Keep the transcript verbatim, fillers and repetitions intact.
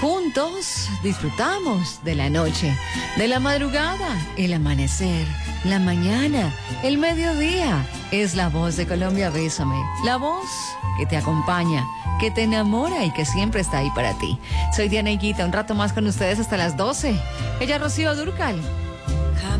Juntos disfrutamos de la noche, de la madrugada, el amanecer, la mañana, el mediodía. Es la voz de Colombia, Bésame. La voz que te acompaña, que te enamora y que siempre está ahí para ti. Soy Diana Higuita, un rato más con ustedes hasta las doce. Ella es Rocío Dúrcal.